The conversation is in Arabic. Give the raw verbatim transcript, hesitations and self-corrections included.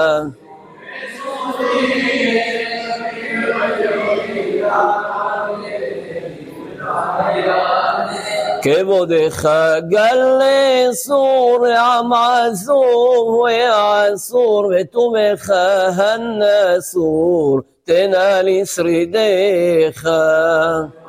כבודך גל אסור עם עזור ועשור וטובך הנסור תנה לשרידך